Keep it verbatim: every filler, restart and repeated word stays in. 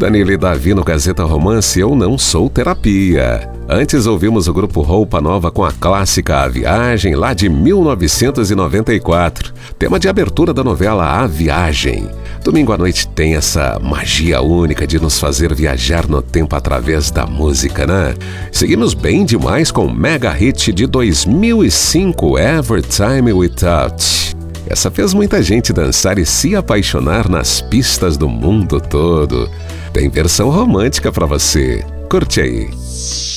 Danilo e Davi no Gazeta Romance, Eu Não Sou Terapia. Antes ouvimos o grupo Roupa Nova com a clássica A Viagem, lá de mil novecentos e noventa e quatro, tema de abertura da novela A Viagem. Domingo à noite tem essa magia única de nos fazer viajar no tempo através da música, né? Seguimos bem demais com o mega hit de dois mil e cinco, Every Time We Touch. Essa fez muita gente dançar e se apaixonar nas pistas do mundo todo. Tem versão romântica pra você. Curte aí.